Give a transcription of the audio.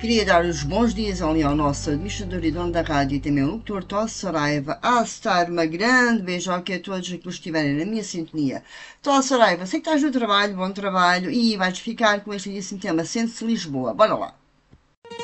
Queria dar os bons dias ali ao nosso administrador e dono da rádio e também ao locutor Tó Saraiva. A estar uma grande beijoca a todos que estiverem na minha sintonia. Tó Saraiva, sei que estás no trabalho, bom trabalho, e vais ficar com este belíssimo tema, Sente-se Lisboa. Bora lá.